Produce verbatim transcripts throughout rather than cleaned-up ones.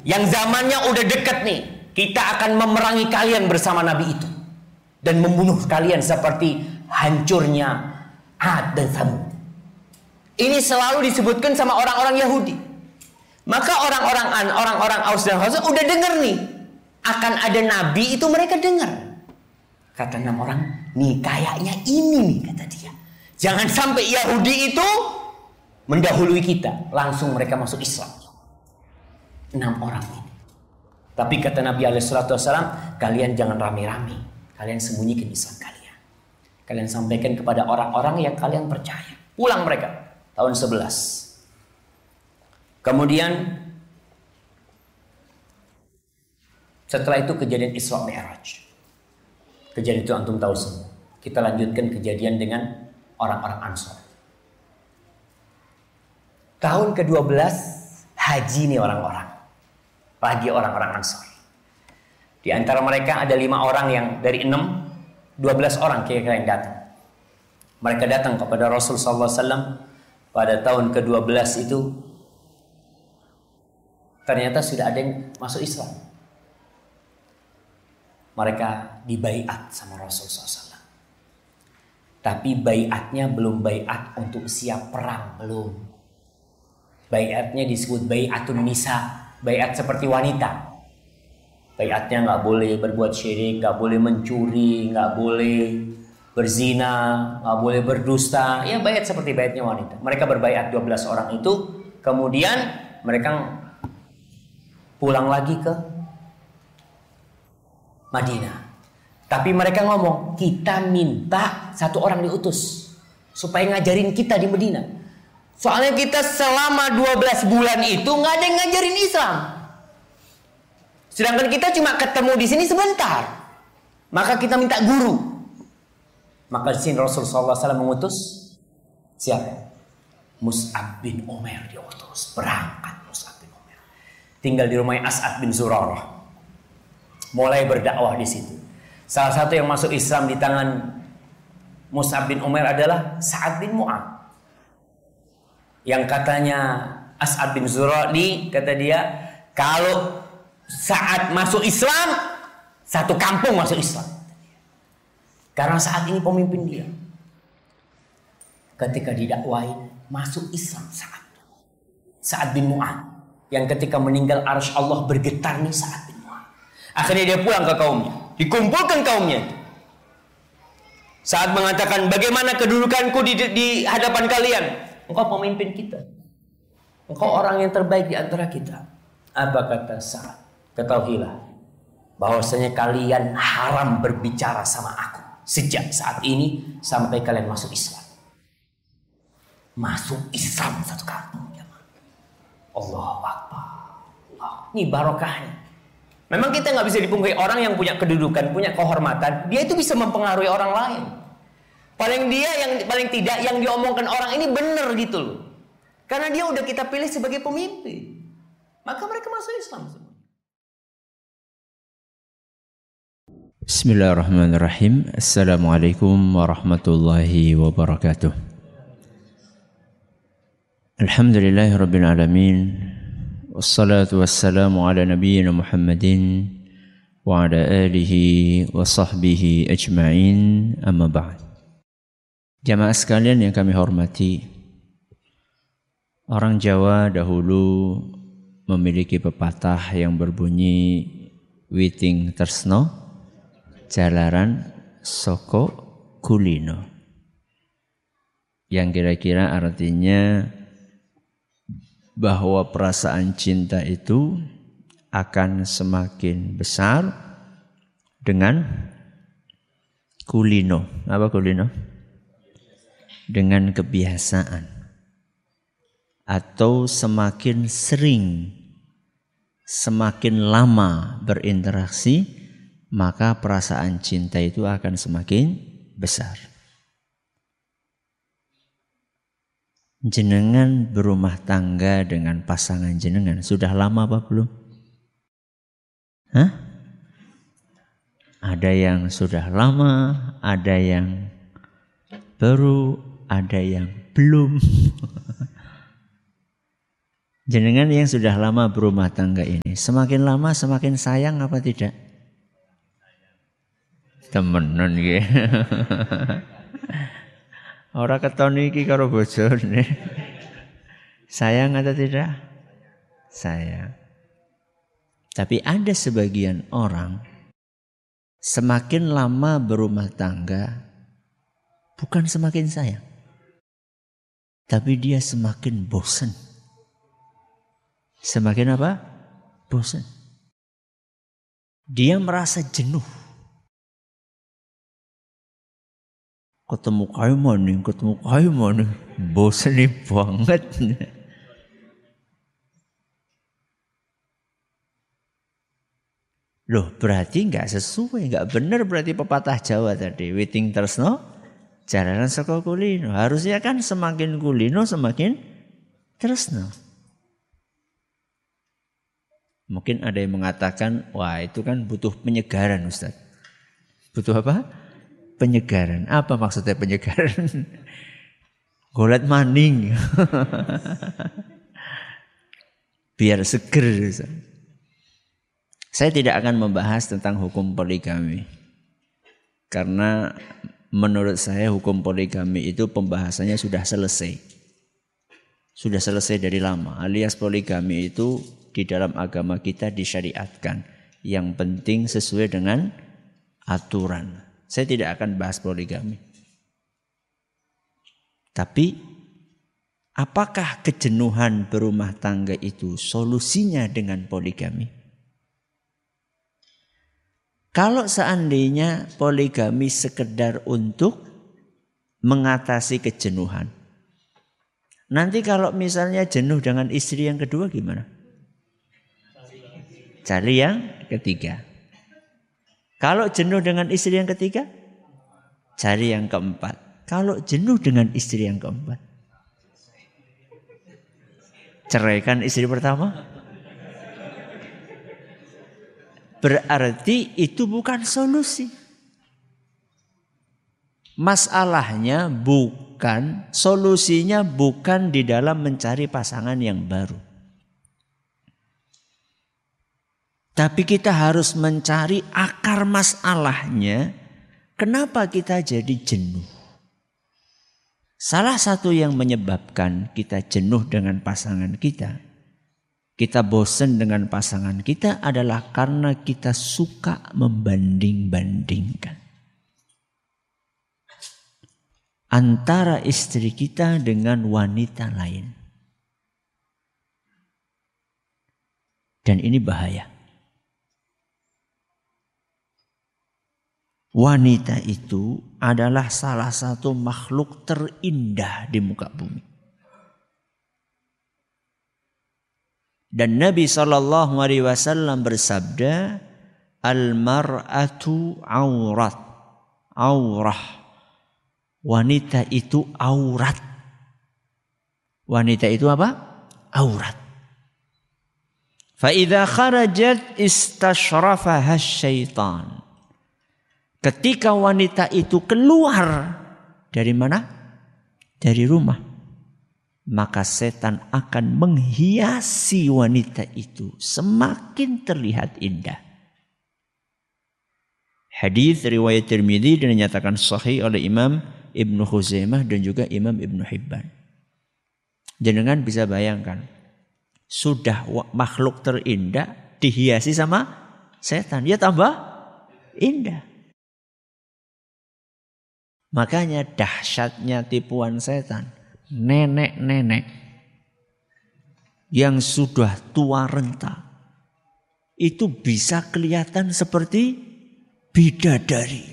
yang zamannya udah deket nih, kita akan memerangi kalian bersama Nabi itu dan membunuh kalian seperti hancurnya Ad dan Tsamud. Ini selalu disebutkan sama orang-orang Yahudi. Maka orang-orang orang-orang Aus dan Khazraj udah dengar nih akan ada Nabi itu, mereka dengar. Kata enam orang, nih kayaknya ini nih, kata dia. Jangan sampai Yahudi itu mendahului kita, langsung mereka masuk Islam. Enam orang ini. Tapi kata Nabi alaihi salatu wasallam, kalian jangan rame-rame. Kalian sembunyikan Islam kalian. Kalian sampaikan kepada orang-orang yang kalian percaya. Pulang mereka. Tahun sebelas. Kemudian setelah itu kejadian Isra Mi'raj. Kejadian itu antum tahu semua. Kita lanjutkan kejadian dengan orang-orang Ansor. Tahun kedua belas haji nih orang-orang. Lagi orang-orang Ansor. Di antara mereka ada lima orang yang dari enam, dua belas orang kira-kira yang datang. Mereka datang kepada Rasul sallallahu alaihi wasallam pada tahun kedua belas itu. Ternyata sudah ada yang masuk Islam. Mereka dibaiat sama Rasul sallallahu alaihi wasallam. Tapi baiatnya belum baiat untuk siap perang, belum. Baiatnya disebut baiatun nisa, baiat seperti wanita. Baiatnya nggak boleh berbuat syirik, nggak boleh mencuri, nggak boleh berzina, nggak boleh berdusta. Ya baiat seperti baiatnya wanita. Mereka berbaiat dua belas orang itu. Kemudian mereka pulang lagi ke Madinah. Tapi mereka ngomong, kita minta satu orang diutus supaya ngajarin kita di Madinah. Soalnya kita selama dua belas bulan itu nggak ada yang ngajarin Islam. Sedangkan kita cuma ketemu di sini sebentar. Maka kita minta guru. Maka di sini Rasulullah sallallahu alaihi wasallam mengutus siapa? Mus'ab bin Umair diutus. Berangkat Mus'ab bin Umair. Tinggal di rumah As'ad bin Zurarah. Mulai berdakwah di situ. Salah satu yang masuk Islam di tangan Mus'ab bin Umair adalah Sa'ad bin Mu'ad. Yang katanya As'ad bin Zurarah, kata dia, kalau saat masuk Islam, satu kampung masuk Islam. Karena saat ini pemimpin dia. Ketika didakwain, masuk Islam saat Sa'ad bin Mu'ad. Yang ketika meninggal arsy Allah bergetar nih Sa'ad bin Mu'ad. Akhirnya dia pulang ke kaumnya. Dikumpulkan kaumnya. Saat mengatakan, bagaimana kedudukanku di, di hadapan kalian? Engkau pemimpin kita. Engkau orang yang terbaik di antara kita. Apa kata Sa'ad? Ketahuilah bahwasanya kalian haram berbicara sama aku sejak saat ini sampai kalian masuk Islam. Masuk Islam satu kampung. Allahu Akbar. Allah. Ini barokahnya. Memang kita nggak bisa dipungkiri, orang yang punya kedudukan, punya kehormatan, dia itu bisa mempengaruhi orang lain. Paling dia yang paling tidak yang diomongkan orang ini benar gitu loh. Karena dia udah kita pilih sebagai pemimpin. Maka mereka masuk Islam semua. Bismillahirrahmanirrahim. Assalamualaikum warahmatullahi wabarakatuh. Alhamdulillahirabbil alamin. Wassalatu wassalamu ala nabiyyina Muhammadin wa ala alihi wa sahbihi ajma'in. Amma ba'd. Jamaah sekalian yang kami hormati, orang Jawa dahulu memiliki pepatah yang berbunyi witing tresno jalaran soko kulino, yang kira-kira artinya bahwa perasaan cinta itu akan semakin besar dengan kulino. Apa kulino? Dengan kebiasaan. Atau semakin sering, semakin lama berinteraksi, maka perasaan cinta itu akan semakin besar. Jenengan berumah tangga dengan pasangan jenengan sudah lama apa belum? Hah? Ada yang sudah lama, ada yang baru, ada yang belum. Jenengan yang sudah lama berumah tangga ini, semakin lama semakin sayang apa tidak? Temenan ya. Ora keton iki karo bojone. Sayang atau tidak? Sayang. Tapi ada sebagian orang semakin lama berumah tangga bukan semakin sayang, tapi dia semakin bosan. Semakin apa? Bosan. Dia merasa jenuh. Ketemu kayu maning, ketemu kayu maning, bosan nih banget. Loh, berarti enggak sesuai, enggak benar berarti pepatah Jawa tadi. Witing tresno, jalanan saka kulino. Harusnya kan semakin kulino semakin tresno. Mungkin ada yang mengatakan, wah itu kan butuh penyegaran Ustaz. Butuh apa? Penyegaran. Apa maksudnya penyegaran? Golet maning. Biar seger Ustaz. Saya tidak akan membahas tentang hukum poligami. Karena menurut saya hukum poligami itu pembahasannya sudah selesai. Sudah selesai dari lama. Alias poligami itu di dalam agama kita disyariatkan. Yang penting sesuai dengan aturan. Saya tidak akan bahas poligami. Tapi apakah kejenuhan berumah tangga itu solusinya dengan poligami? Kalau seandainya poligami sekedar untuk mengatasi kejenuhan. Nanti kalau misalnya jenuh dengan istri yang kedua gimana? Cari yang ketiga. Kalau jenuh dengan istri yang ketiga, cari yang keempat. Kalau jenuh dengan istri yang keempat, ceraikan istri pertama. Berarti itu bukan solusi. Masalahnya bukan, solusinya bukan di dalam mencari pasangan yang baru. Tapi kita harus mencari akar masalahnya. Kenapa kita jadi jenuh? Salah satu yang menyebabkan kita jenuh dengan pasangan kita, kita bosan dengan pasangan kita adalah karena kita suka membanding-bandingkan antara istri kita dengan wanita lain. Dan ini bahaya. Wanita itu adalah salah satu makhluk terindah di muka bumi. Dan Nabi shallallahu alaihi wasallam bersabda, al-mar'atu aurat, aurah. Wanita itu aurat. Wanita itu apa? Aurat. Fa idza kharajat istashrafaha syaitan. Ketika wanita itu keluar dari mana? Dari rumah. Maka setan akan menghiasi wanita itu semakin terlihat indah. Hadis riwayat Tirmidzi dan dinyatakan sahih oleh Imam Ibnu Khuzaimah dan juga Imam Ibnu Hibban. Jenengan bisa bayangkan, sudah makhluk terindah dihiasi sama setan, dia tambah indah. Makanya dahsyatnya tipuan setan. Nenek-nenek yang sudah tua renta itu bisa kelihatan seperti bidadari.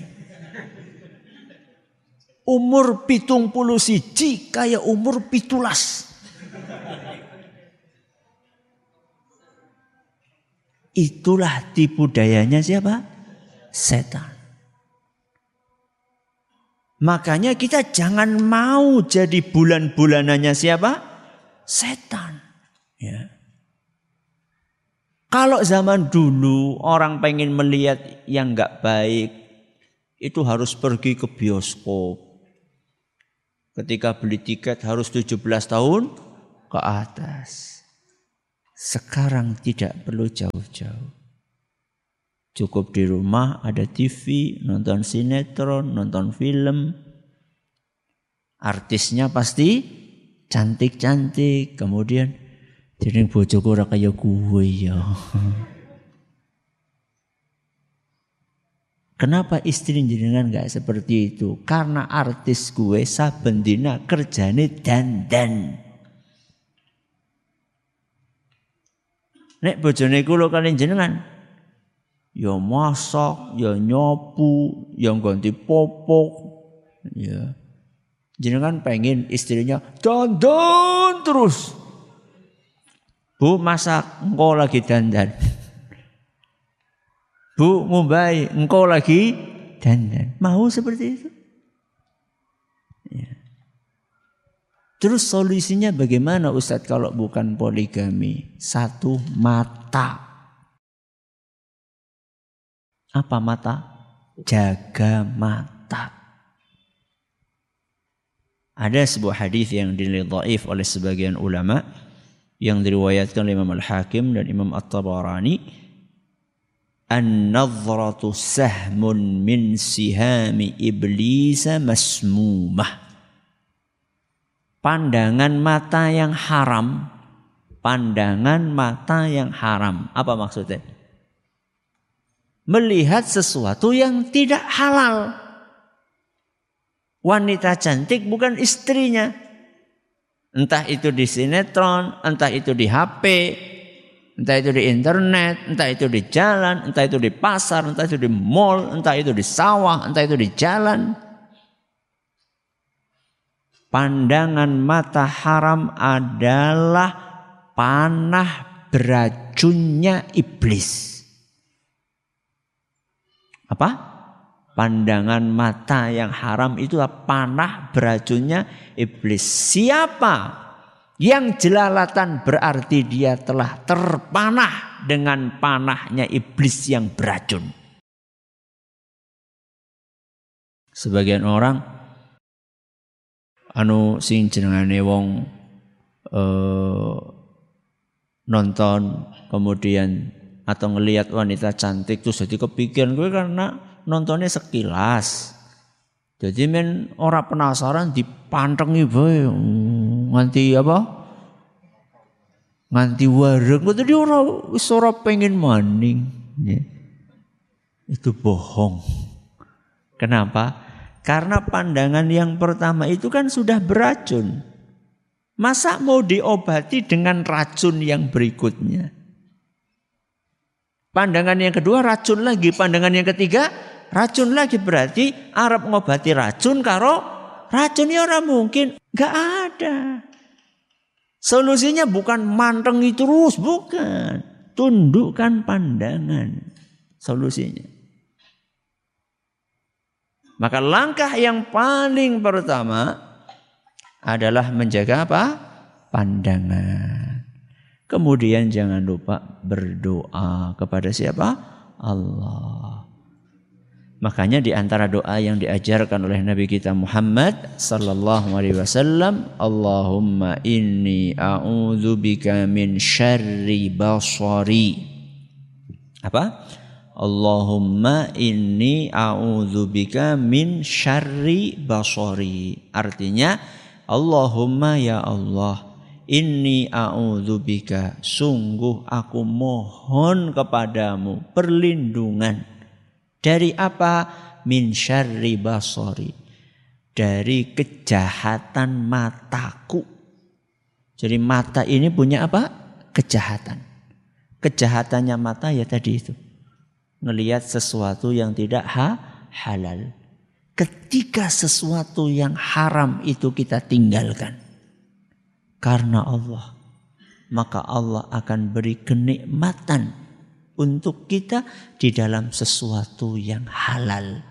Umur pitung puluh siji kayak umur pitulas. Itulah tipu dayanya siapa? Setan. Makanya kita jangan mau jadi bulan-bulanannya siapa? Setan. Ya. Kalau zaman dulu orang pengen melihat yang enggak baik, itu harus pergi ke bioskop. Ketika beli tiket harus tujuh belas tahun ke atas. Sekarang tidak perlu jauh-jauh. Cukup di rumah ada T V, nonton sinetron, nonton film. Artisnya pasti cantik-cantik. Kemudian jeneng bojoku ora kaya kuwe ya. Kenapa istri jenengan enggak seperti itu? Karena artis gue saben dina kerjane dandan. Nek bojone kula kalian jenengan ya masak, ya nyapu, ya ganti popok, ya. Jenengan pengen istrinya dandan terus. Bu masak, engkau lagi dandan. Bu ngumbai, engkau lagi dandan. Mau seperti itu? Ya. Terus solusinya bagaimana Ustadz kalau bukan poligami? Satu, mata. Apa mata? Jaga mata. Ada sebuah hadis yang dinilai dhaif oleh sebagian ulama yang diriwayatkan oleh Imam Al-Hakim dan Imam At-Tabarani. An-nadhratu sahmun min sihami iblisa masmumah. Pandangan mata yang haram, pandangan mata yang haram. Apa maksudnya? Melihat sesuatu yang tidak halal. Wanita cantik bukan istrinya. Entah itu di sinetron, entah itu di H P, entah itu di internet, entah itu di jalan, entah itu di pasar, entah itu di mall, entah itu di sawah, entah itu di jalan. Pandangan mata haram adalah panah beracunnya iblis. Apa? Pandangan mata yang haram itu panah beracunnya iblis. Siapa yang jelalatan berarti dia telah terpanah dengan panahnya iblis yang beracun. Sebagian orang anu sing jenengane wong eh, nonton kemudian atau ngelihat wanita cantik terus jadi kepikiran gue karena nontonnya sekilas. Jadi men ora penasaran dipantengi bae nganti apa? Nganti wareg tadi ora wis ora pengen maning. Ya. Itu bohong. Kenapa? Karena pandangan yang pertama itu kan sudah beracun. Masa mau diobati dengan racun yang berikutnya? Pandangan yang kedua racun lagi. Pandangan yang ketiga racun lagi. Berarti Arab ngobati racun karo racun ya orang mungkin. Gak ada. Solusinya bukan mantengi terus. Bukan. Tundukkan pandangan. Solusinya. Maka langkah yang paling pertama adalah menjaga apa? Pandangan. Kemudian jangan lupa berdoa kepada siapa? Allah. Makanya di antara doa yang diajarkan oleh Nabi kita Muhammad sallallahu alaihi wasallam, Allahumma inni a'udzubika min syarri basari. Apa? Allahumma inni a'udzubika min syarri basari. Artinya Allahumma ya Allah, inni a'udzubika, sungguh aku mohon kepadamu perlindungan dari apa? Min syarri basari, dari kejahatan mataku. Jadi mata ini punya apa? Kejahatan. Kejahatannya mata ya tadi itu. Ngelihat sesuatu yang tidak ha, halal. Ketika sesuatu yang haram itu kita tinggalkan karena Allah, maka Allah akan beri kenikmatan untuk kita di dalam sesuatu yang halal.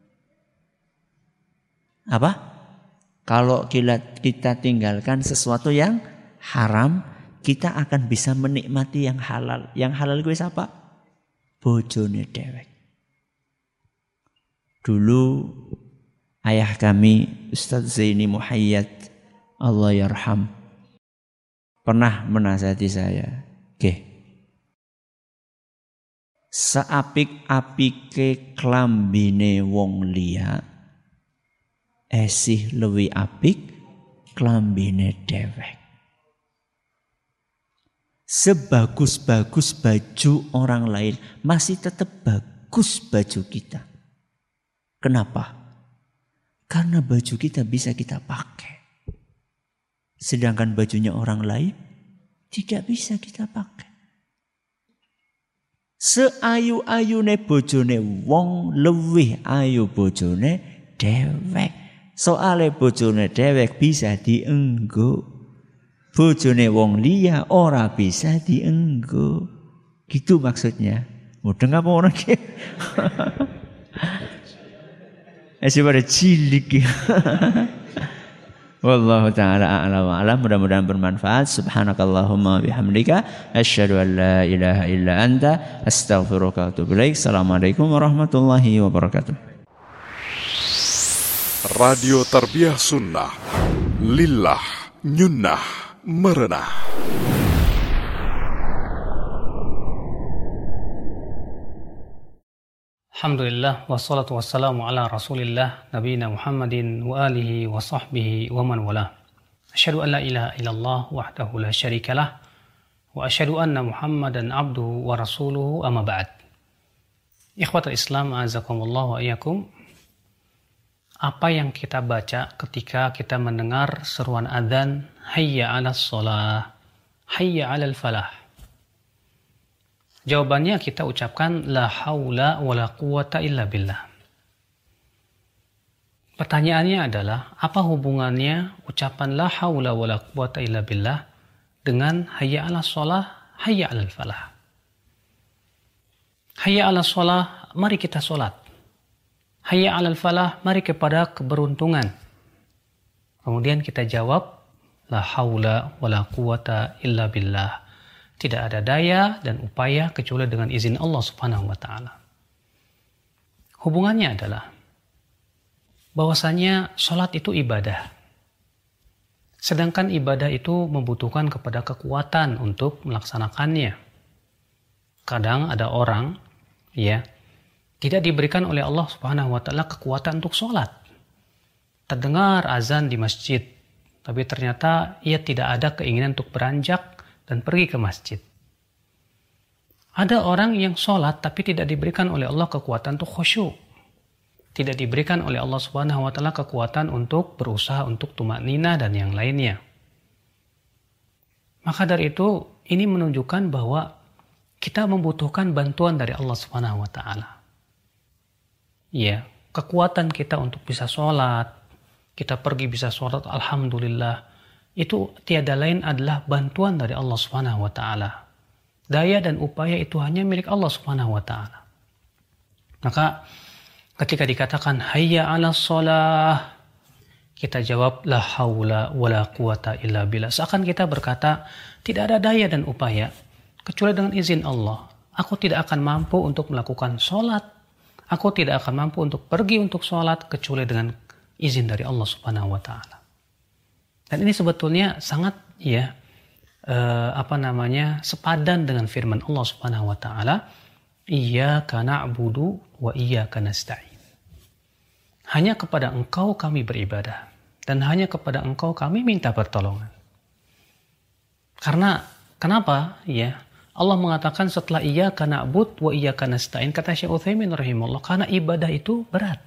Apa? Kalau kita, kita tinggalkan sesuatu yang haram, kita akan bisa menikmati yang halal. Yang halal gue siapa? Bojone dewek. Dulu ayah kami Ustadz Zaini Muhayyad Allah yarham pernah menasihati saya, Oke. Seapik-apike klambine wong liya esih luwih apik klambine dhewek. Sebagus-bagus baju orang lain masih tetap bagus baju kita. Kenapa? Karena baju kita bisa kita pakai. Sedangkan bajunya orang lain tidak bisa kita pakai. Seayu-ayune bojone wong luwih ayu bojone dhewek. Soale bojone dhewek bisa dienggo. Bojone wong liya ora bisa dienggo. Gitu maksudnya. Mudeng apa orang ki? Masih pada cilik. Wallahu ta'ala a'lam wa a'lam. Mudah-mudahan bermanfaat. Subhanakallahumma bihamdika asyhadu an la ilaha illa anta astaghfiruka wa atubu ilaik. Assalamualaikum warahmatullahi wabarakatuh. Radio Tarbiyah Sunnah Lillah Nyunnah Merenah. Alhamdulillah wassalatu wassalamu ala Rasulillah nabiyina Muhammadin wa alihi wa sahbihi wa man walah. Asyhadu an la ilaha illallah wahdahu la syarikalah wa asyhadu anna Muhammadan abduhu wa rasuluhu amma ba'd. Ikhwatul Islam azakumullah wa iyyakum. Apa yang kita baca ketika kita mendengar seruan adzan hayya 'alas shalah, hayya 'alal falah? Jawabannya kita ucapkan la haula wala quwata illa billah. Pertanyaannya adalah apa hubungannya ucapan la haula wala quwata illa billah dengan hayya 'alas shalah, hayya 'alal falah? Hayya 'alas shalah, mari kita salat. Hayya 'alal falah, mari kepada keberuntungan. Kemudian kita jawab la haula wala quwata illa billah. Tidak ada daya dan upaya kecuali dengan izin Allah Subhanahu wa taala. Hubungannya adalah bahwasanya salat itu ibadah. Sedangkan ibadah itu membutuhkan kepada kekuatan untuk melaksanakannya. Kadang ada orang ya tidak diberikan oleh Allah Subhanahu wa taala kekuatan untuk salat. Terdengar azan di masjid, tapi ternyata ia tidak ada keinginan untuk beranjak dan pergi ke masjid. Ada orang yang sholat tapi tidak diberikan oleh Allah kekuatan untuk khusyuk. Tidak diberikan oleh Allah Subhanahu wa taala kekuatan untuk berusaha untuk tumakninah dan yang lainnya. Maka dari itu ini menunjukkan bahwa kita membutuhkan bantuan dari Allah Subhanahu wa taala. Ya, kekuatan kita untuk bisa sholat, kita pergi bisa sholat alhamdulillah, itu tiada lain adalah bantuan dari Allah Subhanahu wa taala. Daya dan upaya itu hanya milik Allah Subhanahu wa taala. Maka ketika dikatakan hayya 'alas shalah, kita jawab la haula wala quwata illa billah. Seakan kita berkata tidak ada daya dan upaya kecuali dengan izin Allah. Aku tidak akan mampu untuk melakukan sholat. Aku tidak akan mampu untuk pergi untuk sholat kecuali dengan izin dari Allah Subhanahu wa taala. Dan ini sebetulnya sangat ya eh, apa namanya sepadan dengan firman Allah Subhanahu wa taala, iyyaka na'budu wa iyyaka nasta'in. Hanya kepada Engkau kami beribadah dan hanya kepada Engkau kami minta pertolongan. Karena kenapa ya? Allah mengatakan setelah iyyaka na'bud wa iyyaka nasta'in, kata Syekh Utsaimin rahimahullah, karena ibadah itu berat.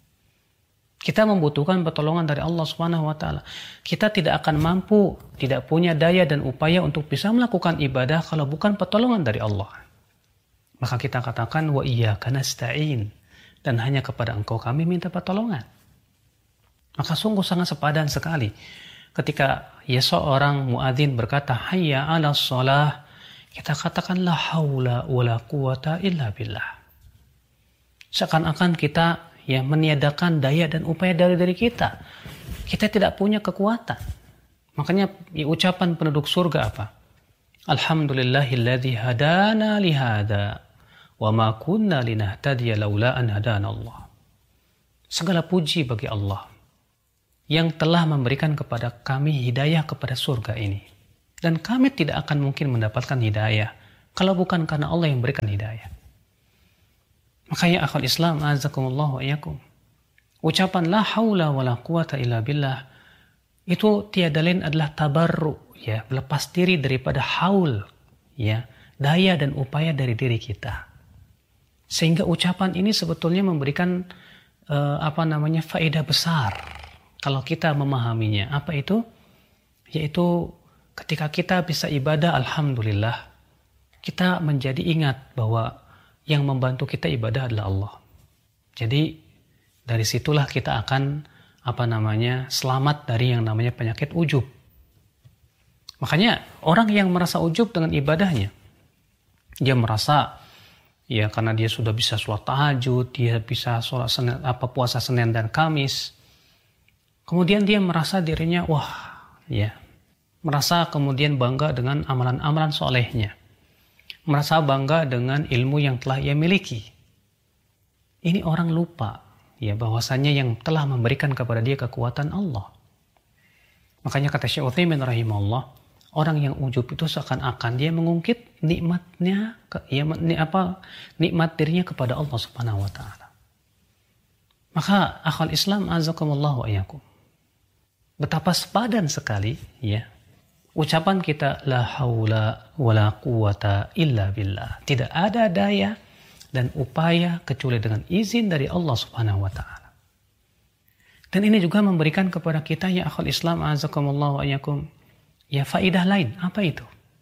Kita membutuhkan pertolongan dari Allah Subhanahu wa taala. Kita tidak akan mampu, tidak punya daya dan upaya untuk bisa melakukan ibadah kalau bukan pertolongan dari Allah. Maka kita katakan wa iyyaka nasta'in, dan hanya kepada Engkau kami minta pertolongan. Maka sungguh sangat sepadan sekali ketika ya seorang muadzin berkata hayya 'alas shalah, kita katakan la haula wala quwata illa billah. Seakan-akan kita ya meniadakan daya dan upaya dari diri kita. Kita tidak punya kekuatan. Makanya ya, ucapan penduduk surga apa? Alhamdulillahilladzi hadana lihada wa ma kunna linahtadiya laula an hadana Allah. Segala puji bagi Allah yang telah memberikan kepada kami hidayah kepada surga ini. Dan kami tidak akan mungkin mendapatkan hidayah kalau bukan karena Allah yang berikan hidayah. Makanya akhul Islam, azakumullah wa iyyakum, ucapan la haula wa la quwata illa billah itu tiada lain adalah tabarru, ya, berlepas diri daripada haul, ya, daya dan upaya dari diri kita. Sehingga ucapan ini sebetulnya memberikan uh, apa namanya faedah besar kalau kita memahaminya. Apa itu? Yaitu ketika kita bisa ibadah, alhamdulillah, kita menjadi ingat bahwa yang membantu kita ibadah adalah Allah. Jadi dari situlah kita akan apa namanya selamat dari yang namanya penyakit ujub. Makanya orang yang merasa ujub dengan ibadahnya, dia merasa ya karena dia sudah bisa sholat tahajud, dia bisa sholat Senin, apa puasa Senin dan Kamis, kemudian dia merasa dirinya wah, ya, merasa kemudian bangga dengan amalan-amalan solehnya, merasa bangga dengan ilmu yang telah ia miliki. Ini orang lupa, ya, bahwasanya yang telah memberikan kepada dia kekuatan Allah. Makanya kata Syekh Utsaimin rahimahullah, orang yang ujub itu seakan-akan dia mengungkit nikmatnya, ya, apa nikmat dirinya kepada Allah Subhanahu wa taala. Maka akhwal Islam azakumullah wa iyyakum, betapa sepadan sekali, ya, ucapan kita la haula wala quwata illa billah. Tidak ada daya dan upaya kecuali dengan izin dari Allah Subhanahu wa taala. Dan ini juga memberikan kepada kita, ya akhwal Islam azakumullah wa iyyakum, ya, faidah lain. Apa itu?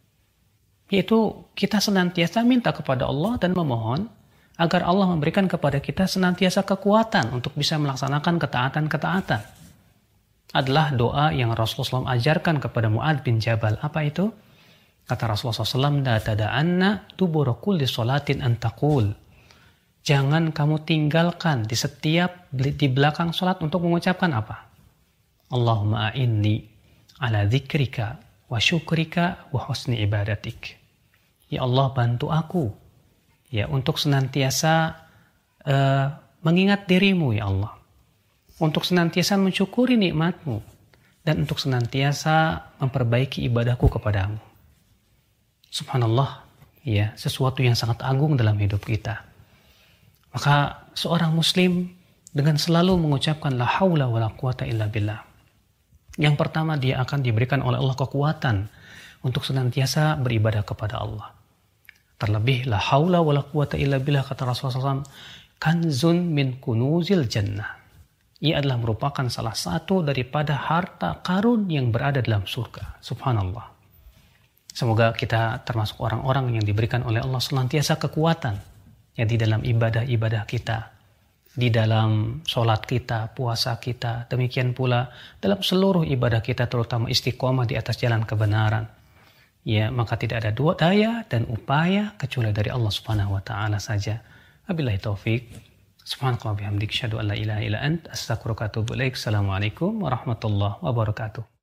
Yaitu kita senantiasa minta kepada Allah dan memohon agar Allah memberikan kepada kita senantiasa kekuatan untuk bisa melaksanakan ketaatan-ketaatan. Adalah doa yang Rasulullah shallallahu alaihi wasallam ajarkan kepada Mu'adz bin Jabal. Apa itu? Kata Rasulullah shallallahu alaihi wasallam, "La tada'anna dubura kulli sholatin an taqul." Jangan kamu tinggalkan di setiap di belakang sholat untuk mengucapkan apa? Allahumma a'inni ala dzikrika wa syukrika wa husni ibadatik. Ya Allah, bantu aku, ya, untuk senantiasa uh, mengingat dirimu, ya Allah, untuk senantiasa mensyukuri nikmatmu, dan untuk senantiasa memperbaiki ibadahku kepadamu. Subhanallah, ya, sesuatu yang sangat agung dalam hidup kita. Maka seorang muslim dengan selalu mengucapkan la haula wala quwata illa billah, yang pertama dia akan diberikan oleh Allah kekuatan untuk senantiasa beribadah kepada Allah. Terlebih la haula wala quwata illa billah, kata Rasulullah shallallahu alaihi wasallam, kanzun min kunuzil jannah. Ia adalah merupakan salah satu daripada harta karun yang berada dalam surga. Subhanallah. Semoga kita termasuk orang-orang yang diberikan oleh Allah senantiasa kekuatan, ya, di dalam ibadah-ibadah kita, di dalam sholat kita, puasa kita, demikian pula dalam seluruh ibadah kita, terutama istiqomah di atas jalan kebenaran. Ya, maka tidak ada dua daya dan upaya kecuali dari Allah Subhanahu wa taala saja. Wabillahi taufik. Subhanallahi bihamdik, asyhadu an la ilaha illa ant, astaghfiruka wa atubu ilaik. Assalamualaikum warahmatullahi wabarakatuh.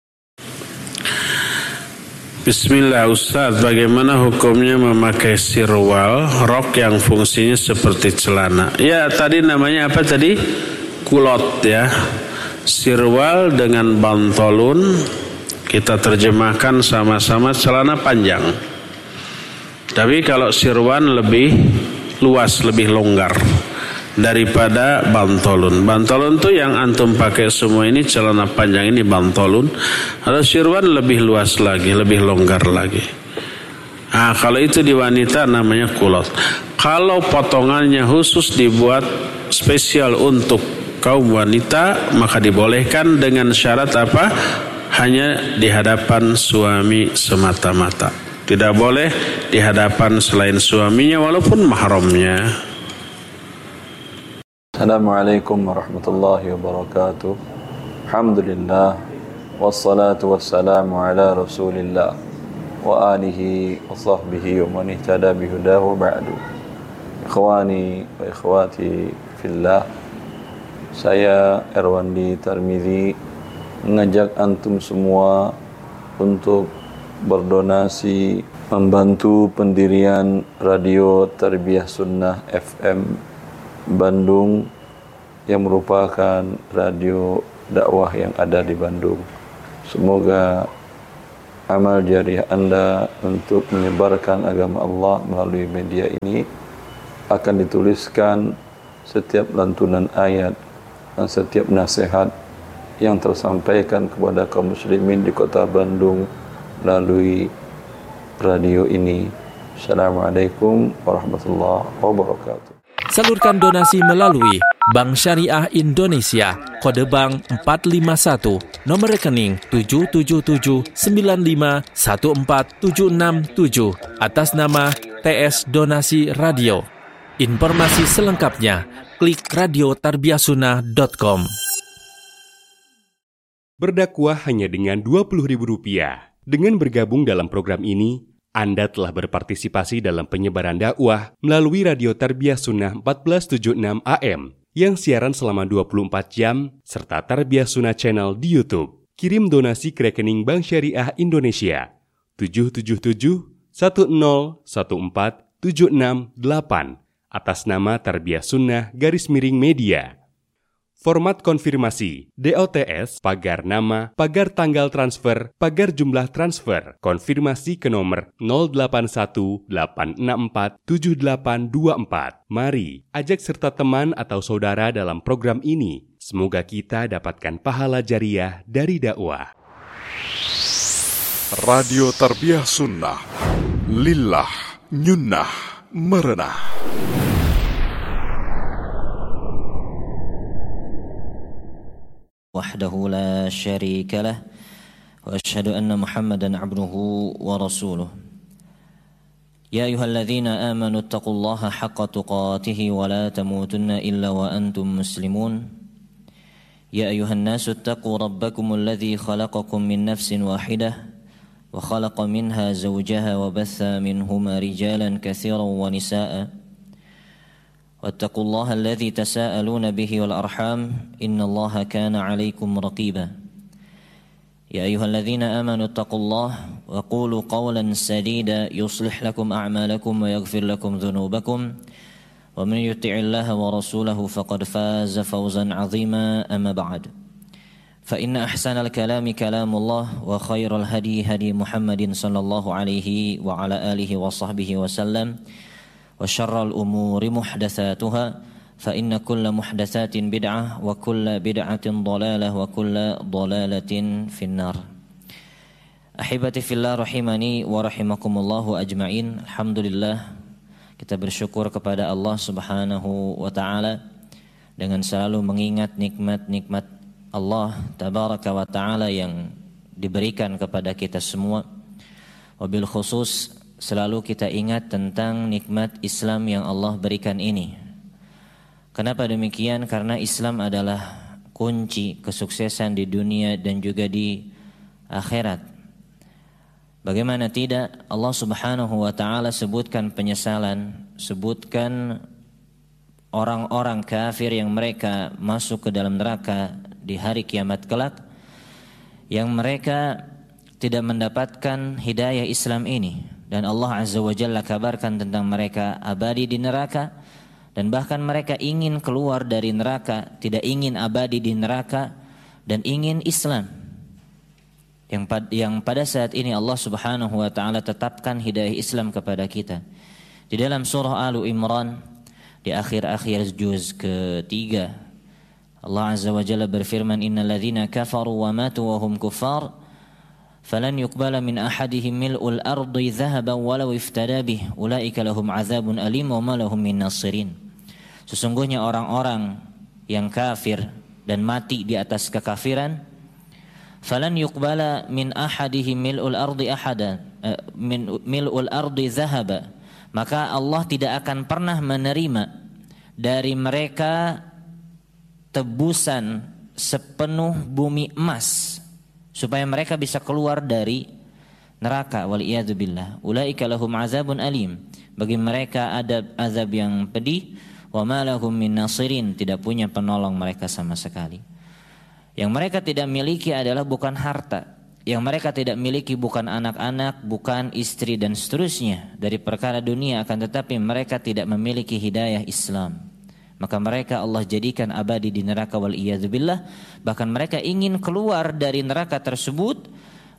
Bismillah Ustaz, bagaimana hukumnya memakai sirwal, rok yang fungsinya seperti celana? Ya, tadi namanya apa tadi? Kulot, ya. Sirwal dengan bantolun, kita terjemahkan sama-sama celana panjang. Tapi kalau sirwan lebih luas, lebih longgar daripada bantolun. Bantolun tuh yang antum pakai semua ini, celana panjang ini bantolun. Kalau sirwan lebih luas lagi, lebih longgar lagi. Nah, kalau itu di wanita namanya kulot. Kalau potongannya khusus dibuat spesial untuk kaum wanita, maka dibolehkan dengan syarat apa? Hanya di hadapan suami semata-mata. Tidak boleh di hadapan selain suaminya walaupun mahramnya. Assalamualaikum warahmatullahi wabarakatuh. Alhamdulillah, wassalatu wassalamu ala rasulillah wa alihi wa sahbihi wa man ihtada bihudahu ba'du. Ikhwani wa ikhwati fillah, saya Erwandi Tarmizi mengajak antum semua untuk berdonasi membantu pendirian Radio Tarbiyah Sunnah F M Bandung yang merupakan radio dakwah yang ada di Bandung. Semoga amal jariah Anda untuk menyebarkan agama Allah melalui media ini akan dituliskan setiap lantunan ayat dan setiap nasihat yang tersampaikan kepada kaum muslimin di kota Bandung melalui radio ini. Assalamualaikum warahmatullahi wabarakatuh. Salurkan donasi melalui Bank Syariah Indonesia, kode bank empat lima satu, nomor rekening tujuh tujuh tujuh sembilan lima satu empat tujuh enam tujuh atas nama T S Donasi Radio. Informasi selengkapnya klik radio tarbiyah sunnah dot com. Berdakwah hanya dengan dua puluh ribu rupiah. Dengan bergabung dalam program ini, Anda telah berpartisipasi dalam penyebaran dakwah melalui Radio Tarbiyah Sunnah empat belas tujuh puluh enam A M yang siaran selama dua puluh empat jam serta Tarbiyah Sunnah Channel di YouTube. Kirim donasi ke rekening Bank Syariah Indonesia tujuh tujuh tujuh satu nol satu empat tujuh enam delapan atas nama Tarbiyah Sunnah garis miring media. Format konfirmasi D O T S, pagar nama, pagar tanggal transfer, pagar jumlah transfer, konfirmasi ke nomor nol delapan satu delapan enam empat tujuh delapan dua empat. Mari ajak serta teman atau saudara dalam program ini. Semoga kita dapatkan pahala jariah dari dakwah. Radio Tarbiyah Sunnah, lillah, nyunnah, merenah. وحده لا شريك له وأشهد أن محمدا عبده ورسوله يا أيها الذين آمنوا اتقوا الله حق تقاته ولا تموتن إلا وأنتم مسلمون يا أيها الناس اتقوا ربكم الذي خلقكم من نفس واحدة وخلق منها زوجها وبث منهما رجالا كثيرا ونساء واتقوا الله الذي تساءلون به والأرحام إن الله كان عليكم رقيبا يا أيها الذين آمنوا اتقوا الله وقولوا قولا سديدا يصلح لكم أعمالكم ويغفر لكم ذنوبكم ومن يطع الله ورسوله فقد فاز فوزا عظيما أما بعد فإن أحسن الكلام كلام الله وخير الهدي هدي محمد صلى الله عليه وعلى آله وصحبه وسلم وشر الأمور محدثاتها فإن كل محدثات بدعة وكل بدعة ضلالة وكل ضلالة في النار. Ahibati fillah rahimani wa rahimakumullahu ajma'in. Alhamdulillah, kita bersyukur kepada Allah Subhanahu wa taala dengan selalu mengingat nikmat-nikmat Allah tabaraka wa taala yang diberikan kepada kita semua. Wabil khusus selalu kita ingat tentang nikmat Islam yang Allah berikan ini. Kenapa demikian? Karena Islam adalah kunci kesuksesan di dunia dan juga di akhirat. Bagaimana tidak, Allah Subhanahu wa taala sebutkan penyesalan, sebutkan orang-orang kafir yang mereka masuk ke dalam neraka di hari kiamat kelak, yang mereka tidak mendapatkan hidayah Islam ini. Dan Allah Azza wa Jalla kabarkan tentang mereka abadi di neraka, dan bahkan mereka ingin keluar dari neraka, tidak ingin abadi di neraka dan ingin Islam. Yang, pad, yang pada saat ini Allah Subhanahu wa taala tetapkan hidayah Islam kepada kita. Di dalam surah Al Imran di akhir-akhir juz ketiga, Allah Azza wa Jalla berfirman, innal ladzina kafaru wa matu wa hum kuffar falan yuqbala min ahadihim mil'ul ardi dhahaban walau iftada bih ulaika lahum azabun alim wa ma lahum min nasirin. Sesungguhnya orang-orang yang kafir dan mati di atas kekafiran, falan yuqbala min ahadihim mil'ul ardi ahada min mil'ul ardi dhahaba, maka Allah tidak akan pernah menerima dari mereka tebusan sepenuh bumi emas supaya mereka bisa keluar dari neraka. Waliyadzubillah. Ulaika lahum azabun alim. Bagi mereka ada azab yang pedih. Wa ma lahum min nasirin. Tidak punya penolong mereka sama sekali. Yang mereka tidak miliki adalah bukan harta. Yang mereka tidak miliki bukan anak-anak, bukan istri dan seterusnya dari perkara dunia, akan tetapi mereka tidak memiliki hidayah Islam. Maka mereka Allah jadikan abadi di neraka, waliyadzubillah. Bahkan mereka ingin keluar dari neraka tersebut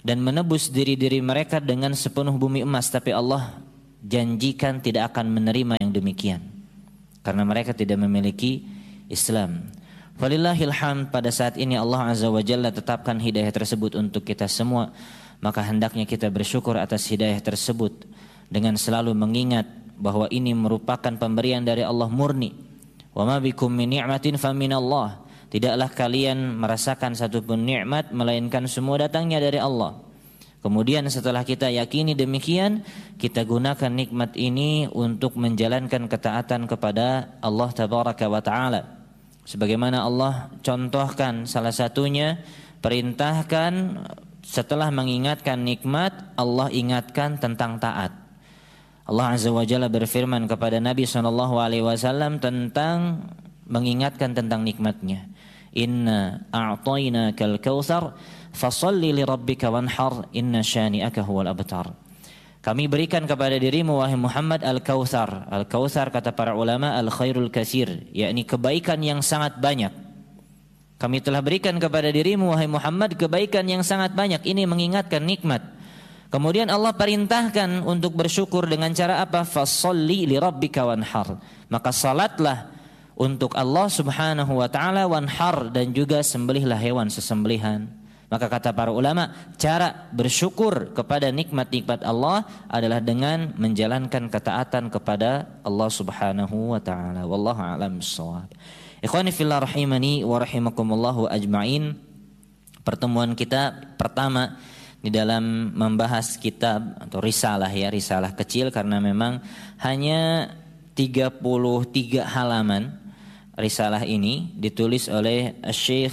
dan menebus diri-diri mereka dengan sepenuh bumi emas, tapi Allah janjikan tidak akan menerima yang demikian karena mereka tidak memiliki Islam. Walillahil hamd, pada saat ini Allah Azza wa Jalla tetapkan hidayah tersebut untuk kita semua, maka hendaknya kita bersyukur atas hidayah tersebut dengan selalu mengingat bahwa ini merupakan pemberian dari Allah murni. Wa ma bikum min ni'matin faminallah. Tidaklah kalian merasakan satu pun nikmat melainkan semua datangnya dari Allah. Kemudian setelah kita yakini demikian, kita gunakan nikmat ini untuk menjalankan ketaatan kepada Allah Tabaraka wa Ta'ala. Sebagaimana Allah contohkan salah satunya, perintahkan setelah mengingatkan nikmat, Allah ingatkan tentang taat. Allah Azza wa Jalla berfirman kepada Nabi shallallahu alaihi wasallam tentang mengingatkan tentang nikmatnya. Inna a'tainakal kautsar fasalli lirabbika wanhar inna syani'aka huwal abtar. Kami berikan kepada dirimu wahai Muhammad al-kautsar. Al-kautsar kata para ulama al-khairul katsir, yakni kebaikan yang sangat banyak. Kami telah berikan kepada dirimu wahai Muhammad kebaikan yang sangat banyak. Ini mengingatkan nikmat. Kemudian Allah perintahkan untuk bersyukur dengan cara apa? Fasalli lirabbika wanhar. Maka salatlah untuk Allah Subhanahu wa Ta'ala wanhar, dan juga sembelihlah hewan sesembelihan. Maka kata para ulama, cara bersyukur kepada nikmat-nikmat Allah adalah dengan menjalankan ketaatan kepada Allah Subhanahu wa Ta'ala. Wallahu a'lam bissawab. Ikhwani fillah rahimani wa rahimakumullah ajma'in. Pertemuan kita pertama di dalam membahas kitab atau risalah, ya, risalah kecil karena memang hanya tiga puluh tiga halaman. Risalah ini ditulis oleh Syekh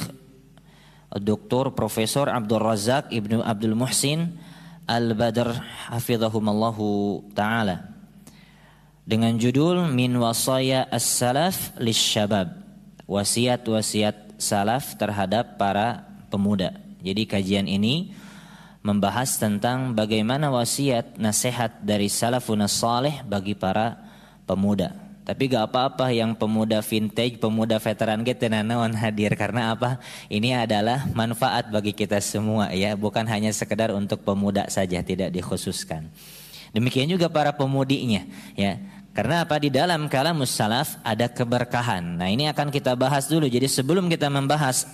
Doktor Profesor Abdul Razak Ibnu Abdul Muhsin Al-Badr hafizahumallahu ta'ala dengan judul Min Wasaya As-Salaf Lisyabab, wasiat-wasiat salaf terhadap para pemuda. Jadi kajian ini membahas tentang bagaimana wasiat nasihat dari salafun salih bagi para pemuda. Tapi gak apa-apa yang pemuda vintage, pemuda veteran kita nanawan hadir, karena apa? Ini adalah manfaat bagi kita semua, ya, bukan hanya sekedar untuk pemuda saja, tidak dikhususkan. Demikian juga para pemudinya, ya. Karena apa? Di dalam kalamus salaf ada keberkahan. Nah, ini akan kita bahas dulu. Jadi sebelum kita membahas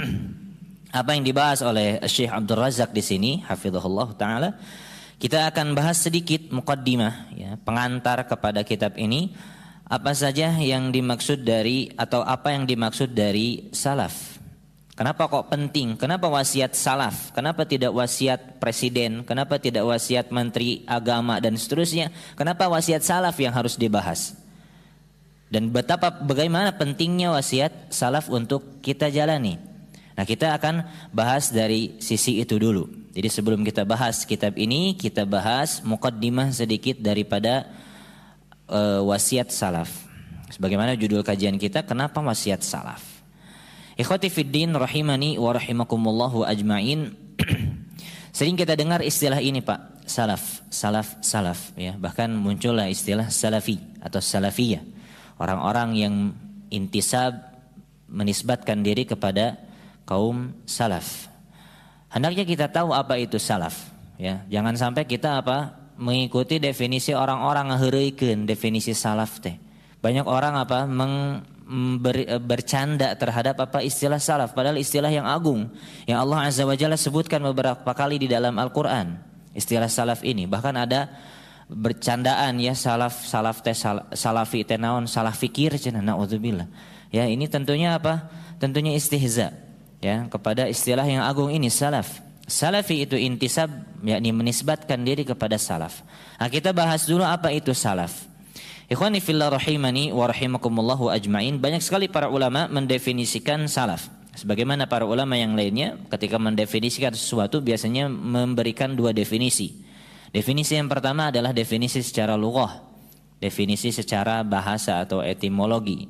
apa yang dibahas oleh Syekh Abdul Razak di sini, hafizahullah taala, kita akan bahas sedikit muqaddimah, ya, pengantar kepada kitab ini. Apa saja yang dimaksud dari atau apa yang dimaksud dari salaf? Kenapa kok penting? Kenapa wasiat salaf? Kenapa tidak wasiat presiden? Kenapa tidak wasiat menteri agama dan seterusnya? Kenapa wasiat salaf yang harus dibahas? Dan betapa bagaimana pentingnya wasiat salaf untuk kita jalani. Nah, kita akan bahas dari sisi itu dulu. Jadi sebelum kita bahas kitab ini, kita bahas muqaddimah sedikit daripada Uh, wasiat salaf. Sebagaimana judul kajian kita, kenapa wasiat salaf? Ikhwati fiddin rahimani wa rahimakumullahu ajma'in. Sering kita dengar istilah ini, Pak, salaf, salaf, salaf, ya. Bahkan muncullah istilah salafi atau salafiyah. Orang-orang yang intisab, menisbatkan diri kepada kaum salaf. Hendaknya kita tahu apa itu salaf, ya. Jangan sampai kita apa? Mengikuti definisi orang-orang ngaheureuykeun definisi salaf teh. Banyak orang apa meng, ber, bercanda terhadap apa istilah salaf, padahal istilah yang agung yang Allah Azza wa Jalla sebutkan beberapa kali di dalam Al-Qur'an. Istilah salaf ini bahkan ada bercandaan, ya, salaf salaf teh sal, salafi teh naon, salah fikir cenah, naudzubillah. Ya, ini tentunya apa? Tentunya istihza, ya, kepada istilah yang agung ini salaf. Salafi itu intisab, yakni menisbatkan diri kepada salaf. Nah, kita bahas dulu apa itu salaf. Ikhwani fillah rahimani wa rahimakumullahu ajma'in. Banyak sekali para ulama mendefinisikan salaf. Sebagaimana para ulama yang lainnya ketika mendefinisikan sesuatu biasanya memberikan dua definisi. Definisi yang pertama adalah definisi secara lughah, definisi secara bahasa atau etimologi.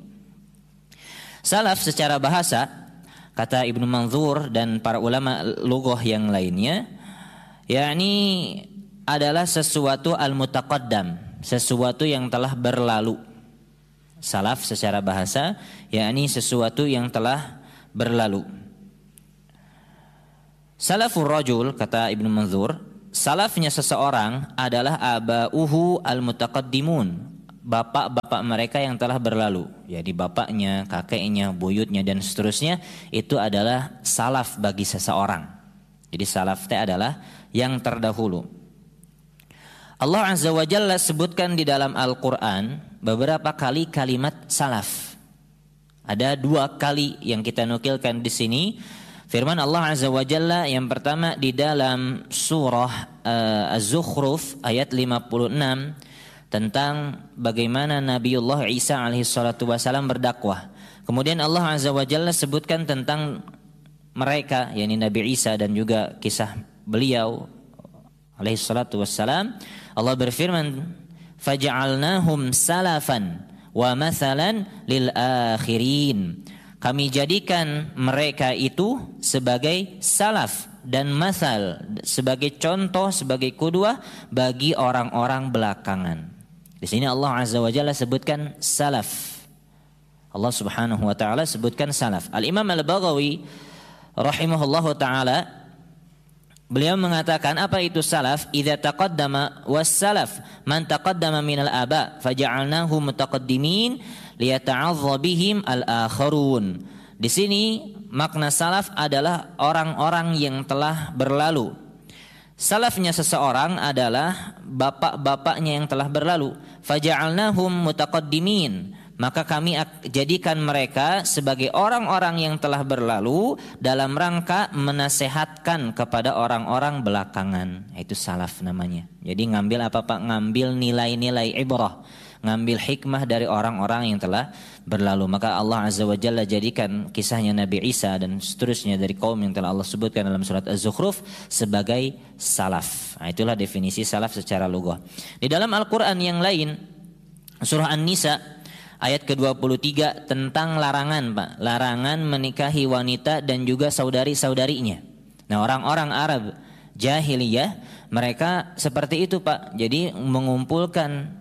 Salaf secara bahasa, kata Ibnu Manzur dan para ulama lughah yang lainnya, yakni adalah sesuatu al-mutaqaddam, sesuatu yang telah berlalu. Salaf secara bahasa yakni sesuatu yang telah berlalu. Salafur rajul, kata Ibnu Manzur, salafnya seseorang adalah abauhu al-mutaqaddimun, bapak-bapak mereka yang telah berlalu. Jadi bapaknya, kakeknya, buyutnya dan seterusnya itu adalah salaf bagi seseorang. Jadi salaf itu adalah yang terdahulu. Allah Azza wa Jalla sebutkan di dalam Al-Qur'an beberapa kali kalimat salaf. Ada dua kali yang kita nukilkan di sini. Firman Allah Azza wa Jalla yang pertama di dalam surah uh, Az-Zukhruf ayat lima puluh enam tentang bagaimana Nabiullah Isa alaihi salatu wasalam berdakwah. Kemudian Allah Azza wa Jalla sebutkan tentang mereka, yakni Nabi Isa dan juga kisah beliau alaihi salatu wassalam. Allah berfirman, "Faja'alnahum salafan wa mathalan lil akhirin." Kami jadikan mereka itu sebagai salaf dan mathal, sebagai contoh, sebagai qudwah bagi orang-orang belakangan. Di sini Allah Azza wa Jalla sebutkan salaf. Allah Subhanahu wa taala sebutkan salaf. Al-Imam Al-Baghawi rahimahullahu taala beliau mengatakan, apa itu salaf? Idza taqaddama was-salaf man taqaddama minal aba faja'alnahu mutaqaddimin liyata'adhdha bihim al-akharun. Di sini makna salaf adalah orang-orang yang telah berlalu. Salafnya seseorang adalah bapak-bapaknya yang telah berlalu. Faja'alnahum mutaqaddimin, maka kami jadikan mereka sebagai orang-orang yang telah berlalu dalam rangka menasehatkan kepada orang-orang belakangan. Itu salaf namanya. Jadi ngambil apa Pak? Ngambil nilai-nilai ibrah, ngambil hikmah dari orang-orang yang telah berlalu. Maka Allah Azza wa Jalla jadikan kisahnya Nabi Isa dan seterusnya dari kaum yang telah Allah sebutkan dalam surat Az-Zukhruf sebagai salaf. Nah, itulah definisi salaf secara lughah. Di dalam Al-Quran yang lain, surah An-Nisa ayat ke dua puluh tiga tentang larangan, Pak, larangan menikahi wanita dan juga saudari-saudarinya. Nah, orang-orang Arab jahiliyah mereka seperti itu, Pak. Jadi mengumpulkan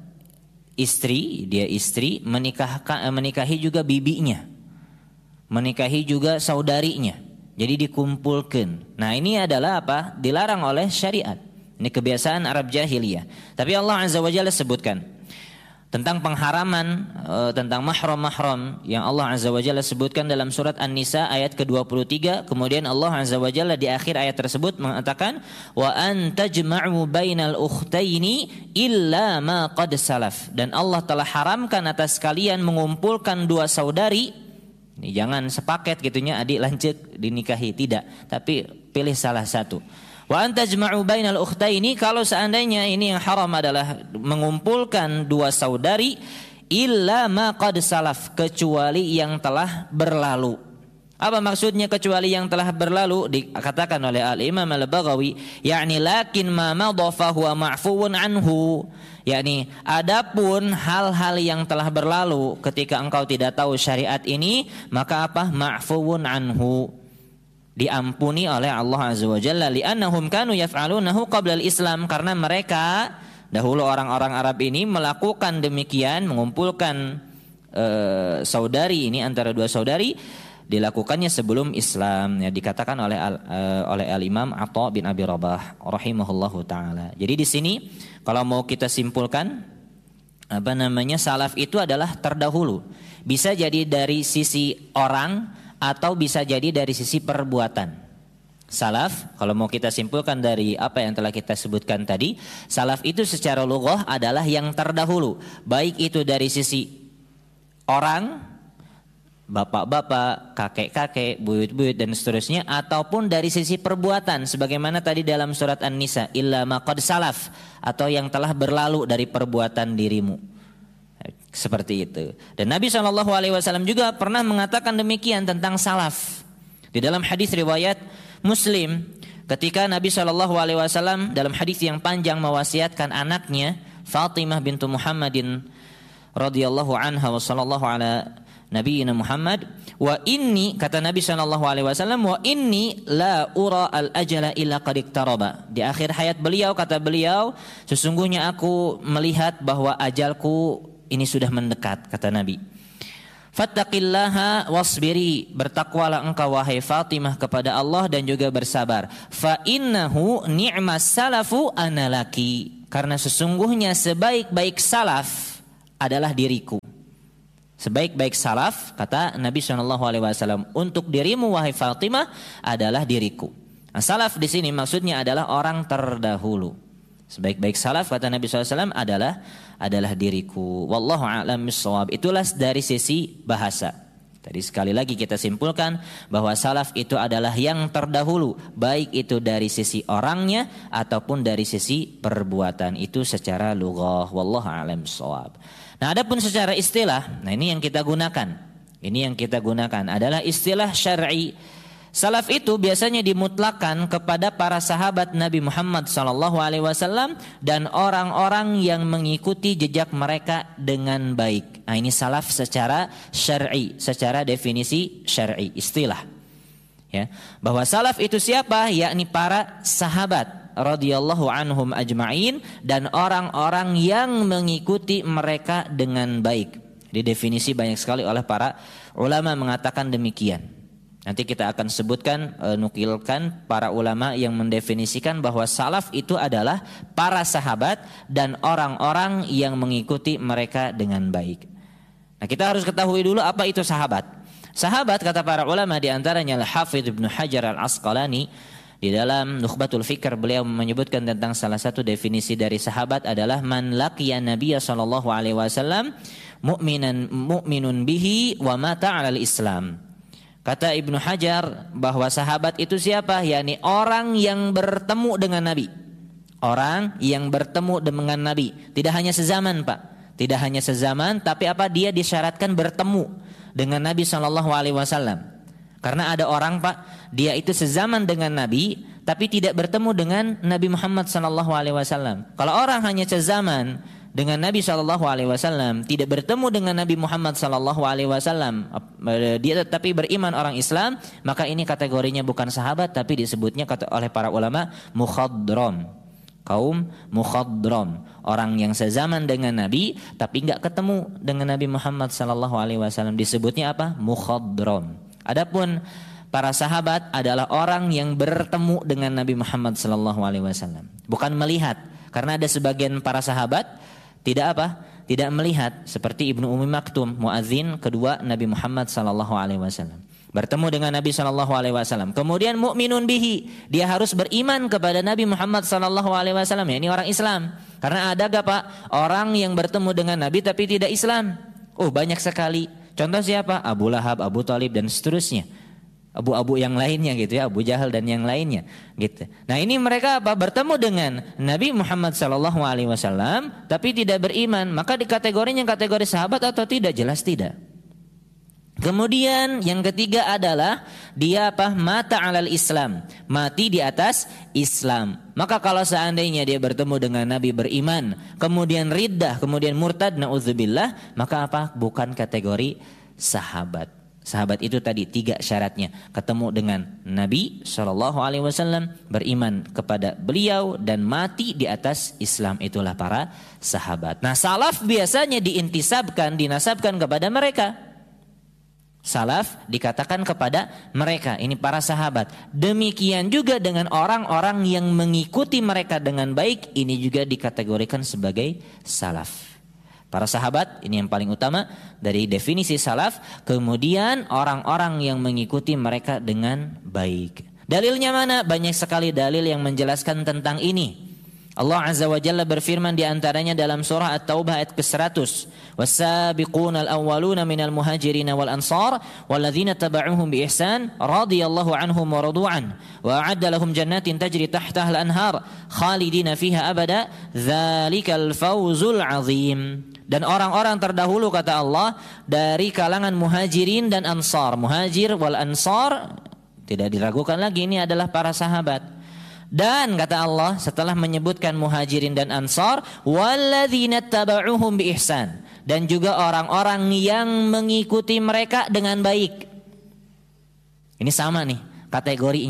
istri, dia istri, menikahkan, menikahi juga bibinya, menikahi juga saudarinya. Jadi dikumpulkan. Nah, ini adalah apa? Dilarang oleh syariat. Ini kebiasaan Arab jahiliyah. Tapi Allah Azza wa Jalla sebutkan tentang pengharaman, e, tentang mahram-mahram yang Allah Azza wa Jalla sebutkan dalam surat An-Nisa ayat ke dua puluh tiga. Kemudian Allah Azza wa Jalla di akhir ayat tersebut mengatakan, wa an tajma'u bainal ukhtaini illa ma qad salaf. Dan Allah telah haramkan atas kalian mengumpulkan dua saudari. Ini jangan sepaket gitunya, adik lanjut dinikahi, tidak, tapi pilih salah satu. Wa antajma'u bainal ukhtaini, kalau seandainya ini yang haram adalah mengumpulkan dua saudari, illa ma qad salaf, kecuali yang telah berlalu. Apa maksudnya kecuali yang telah berlalu? Dikatakan oleh Al-Imam Al-Baghawi, yakni lakin ma madha fa huwa ma'fuun anhu, yakni adapun hal-hal yang telah berlalu ketika engkau tidak tahu syariat ini, maka apa? Ma'fuun anhu, diampuni oleh Allah Azza wa Jalla, li'annahum kanu yaf'alunahu qabla al-Islam, karena mereka dahulu orang-orang Arab ini melakukan demikian, mengumpulkan uh, saudari ini antara dua saudari, dilakukannya sebelum Islam. Ya, dikatakan oleh uh, oleh Al-Imam Atha bin Abi Rabah rahimahullahu taala. Jadi di sini kalau mau kita simpulkan, apa namanya, salaf itu adalah terdahulu. Bisa jadi dari sisi orang atau bisa jadi dari sisi perbuatan. Salaf, kalau mau kita simpulkan dari apa yang telah kita sebutkan tadi, salaf itu secara lughah adalah yang terdahulu, baik itu dari sisi orang, bapak-bapak, kakek-kakek, buyut-buyut dan seterusnya, ataupun dari sisi perbuatan, sebagaimana tadi dalam surat An-Nisa, illa ma qad salaf, atau yang telah berlalu dari perbuatan dirimu. Seperti itu. Dan Nabi shallallahu alaihi wasallam juga pernah mengatakan demikian tentang salaf. Di dalam hadis riwayat Muslim, ketika Nabi shallallahu alaihi wasallam dalam hadis yang panjang mewasiatkan anaknya Fatimah bintu Muhammadin radhiyallahu anha wa sallallahu ala nabiyina Muhammad, wa inni, kata Nabi shallallahu alaihi wasallam, wa inni la ura al ajala illa qad iqtaraba. Di akhir hayat beliau, kata beliau, sesungguhnya aku melihat bahwa ajalku ini sudah mendekat, kata Nabi. Fattaqillaha wasbiri, bertakwalah engkau wahai Fatimah kepada Allah dan juga bersabar. Fa innahu ni'mas salafu analaki, karena sesungguhnya sebaik-baik salaf adalah diriku. Sebaik-baik salaf, kata Nabi shallallahu alaihi wasallam, untuk dirimu wahai Fatimah adalah diriku. Nah, salaf di sini maksudnya adalah orang terdahulu. Sebaik-baik salaf, kata Nabi shallallahu alaihi wasallam, adalah adalah diriku. Wallahu a'lam bissawab. Itulah dari sisi bahasa. Tadi sekali lagi kita simpulkan bahwa salaf itu adalah yang terdahulu, baik itu dari sisi orangnya ataupun dari sisi perbuatan, itu secara lughah. Wallahu a'lam bissawab. Nah, adapun secara istilah, nah ini yang kita gunakan. Ini yang kita gunakan adalah istilah syar'i. Salaf itu biasanya dimutlakan kepada para sahabat Nabi Muhammad sallallahu alaihi wasallam dan orang-orang yang mengikuti jejak mereka dengan baik. Nah, ini salaf secara syar'i, secara definisi syar'i, istilah. Ya, bahwa salaf itu siapa? Yakni para sahabat radhiyallahu anhum ajma'in dan orang-orang yang mengikuti mereka dengan baik. Di definisi banyak sekali oleh para ulama mengatakan demikian. Nanti kita akan sebutkan, e, nukilkan para ulama yang mendefinisikan bahwa salaf itu adalah para sahabat dan orang-orang yang mengikuti mereka dengan baik. Nah, kita harus ketahui dulu apa itu sahabat. Sahabat, kata para ulama, diantaranya Al-Hafidh Ibnu Hajar Al-Asqalani di dalam Nukhbatul Fikr, beliau menyebutkan tentang salah satu definisi dari sahabat adalah man laqiya Nabiyya sallallahu alaihi wasallam mu'minan mu'minun bihi wa mata 'alal Islam. Kata Ibnu Hajar bahwa sahabat itu siapa? yakni orang yang bertemu dengan Nabi. Orang yang bertemu dengan Nabi. Tidak hanya sezaman, Pak. Tidak hanya sezaman, tapi apa? Dia disyaratkan bertemu dengan Nabi shallallahu alaihi wasallam. Karena ada orang, Pak, dia itu sezaman dengan Nabi, tapi tidak bertemu dengan Nabi Muhammad shallallahu alaihi wasallam. Kalau orang hanya sezaman dengan Nabi shallallahu alaihi wasallam, tidak bertemu dengan Nabi Muhammad shallallahu alaihi wasallam, dia tetapi beriman orang Islam, maka ini kategorinya bukan sahabat, tapi disebutnya kata oleh para ulama mukhadram, kaum mukhadram, orang yang sezaman dengan Nabi tapi enggak ketemu dengan Nabi Muhammad shallallahu alaihi wasallam, disebutnya apa? Mukhadram. Adapun para sahabat adalah orang yang bertemu dengan Nabi Muhammad shallallahu alaihi wasallam, bukan melihat, karena ada sebagian para sahabat tidak apa? Tidak melihat, seperti Ibnu Ummi Maktum, muadzin kedua Nabi Muhammad sallallahu alaihi wasallam. Bertemu dengan Nabi sallallahu alaihi wasallam. Kemudian mukminun bihi, dia harus beriman kepada Nabi Muhammad sallallahu alaihi wasallam. Ya, ini orang Islam. Karena ada gak, Pak, orang yang bertemu dengan Nabi tapi tidak Islam? Oh, banyak sekali. Contoh siapa? Abu Lahab, Abu Thalib dan seterusnya. Abu-abu yang lainnya gitu ya, Abu Jahal dan yang lainnya gitu. Nah, ini mereka apa? Bertemu dengan Nabi Muhammad sallallahu alaihi wasallam tapi tidak beriman, maka dikategorinya kategori sahabat atau tidak? Jelas tidak. Kemudian yang ketiga adalah dia apa? Mata 'alal Islam, mati di atas Islam. Maka kalau seandainya dia bertemu dengan Nabi beriman, kemudian riddah, kemudian murtad, naudzubillah, maka apa? Bukan kategori sahabat. Sahabat itu tadi tiga syaratnya: ketemu dengan Nabi shallallahu alaihi wasallam, beriman kepada beliau, dan mati di atas Islam. Itulah para sahabat. Nah, salaf biasanya diintisabkan, dinasabkan kepada mereka. Salaf dikatakan kepada mereka, ini para sahabat. Demikian juga dengan orang-orang yang mengikuti mereka dengan baik, ini juga dikategorikan sebagai salaf. Para sahabat, ini yang paling utama dari definisi salaf. Kemudian orang-orang yang mengikuti mereka dengan baik. Dalilnya mana? Banyak sekali dalil yang menjelaskan tentang ini. Allah Azza wa Jalla berfirman di antaranya dalam surah At-Taubah ayat ke seratus. Was-sabiquna al-awwaluna minal muhajirin wal ansar walladzina tabauhum bi ihsan radhiyallahu anhum wa radu'an wa a'adda lahum jannatin tajri tahtaha al-anhar khalidina fiha abada dzalikal fawzul 'azim. Dan orang-orang terdahulu, kata Allah, dari kalangan muhajirin dan ansar. Muhajir wal ansar, tidak diragukan lagi, ini adalah para sahabat. Dan kata Allah setelah menyebutkan muhajirin dan ansar, walladzina tabauhum bi ihsan, dan juga orang-orang yang mengikuti mereka dengan baik. Ini sama nih kategorinya.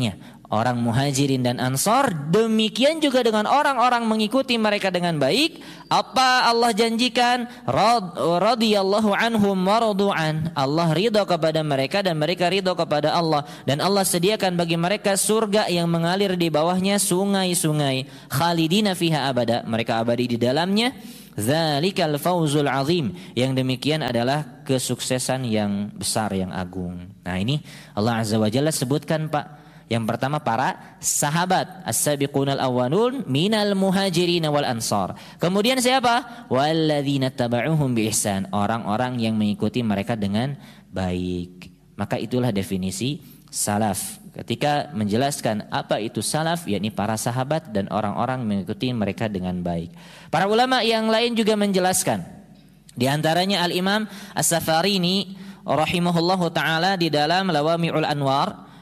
orang muhajirin dan ansor, demikian juga dengan orang-orang mengikuti mereka dengan baik. Apa Allah janjikan? Rad, radiyallahu anhum wa radu'an. Allah ridha kepada mereka dan mereka ridha kepada Allah, dan Allah sediakan bagi mereka surga yang mengalir di bawahnya sungai-sungai, khalidina fiha abada, mereka abadi di dalamnya. Dzalikal fawzul azim, yang demikian adalah kesuksesan yang besar, yang agung. Nah, ini Allah Azza wa Jalla sebutkan, Pak. Yang pertama para sahabat, as-sabiqunal awwalun minal muhajirin wal ansar. Kemudian siapa? Walladzina taba'uhum bi ihsan, orang-orang yang mengikuti mereka dengan baik. Maka itulah definisi salaf. Ketika menjelaskan apa itu salaf, yakni para sahabat dan orang-orang mengikuti mereka dengan baik. Para ulama yang lain juga menjelaskan. Di antaranya Al-Imam As-Safarini rahimahullahu taala di dalam Lawami'ul Anwar,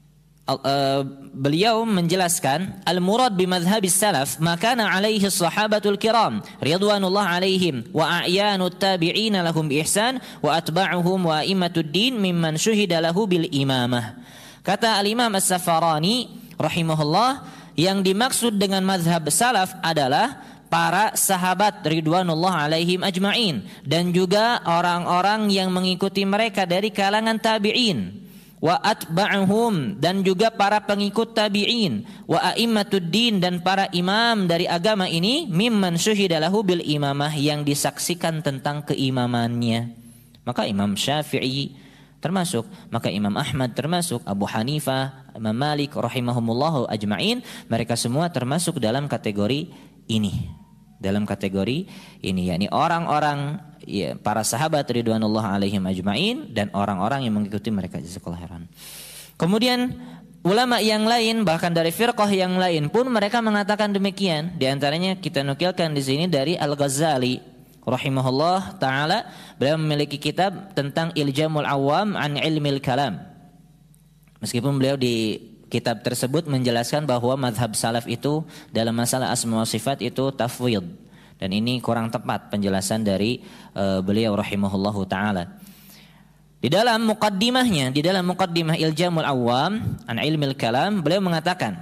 Uh, beliau menjelaskan al-murad bi madhhabis salaf makana alaihi sahabatul kiram ridwanullah alaihim wa a'yanut tabi'in lahum bi ihsan wa atba'uhum wa a'immatud din mimman syuhida lahu bil imamah. Kata al-Imam As-Safarani rahimahullah, yang dimaksud dengan madhhab salaf adalah para sahabat ridwanullah alaihim ajma'in, dan juga orang-orang yang mengikuti mereka dari kalangan tabi'in, wa atba'uhum, dan juga para pengikut tabi'in, wa a'immatud din, dan para imam dari agama ini, mimman syuhida lahu bil imamah, yang disaksikan tentang keimamannya. Maka Imam Syafi'i termasuk, maka Imam Ahmad termasuk, Abu Hanifah, Imam Malik rahimahumullahu ajma'in, mereka semua termasuk dalam kategori ini. Dalam kategori ini, yakni orang-orang, ya, para sahabat ridwanullah alaihim ajma'in dan orang-orang yang mengikuti mereka. Jazakallahu khairan. Kemudian ulama yang lain, bahkan dari firqah yang lain pun mereka mengatakan demikian. Di antaranya kita nukilkan di sini dari Al-Ghazali rahimahullah taala, beliau memiliki kitab tentang Iljamul Awam an Ilmil Kalam. Meskipun beliau di kitab tersebut menjelaskan bahwa madhab salaf itu dalam masalah asma wa sifat itu tafwid, dan ini kurang tepat penjelasan dari uh, beliau rahimahullahu taala. Di dalam muqaddimahnya, di dalam muqaddimah Iljamul Awam an Ilmil Kalam, beliau mengatakan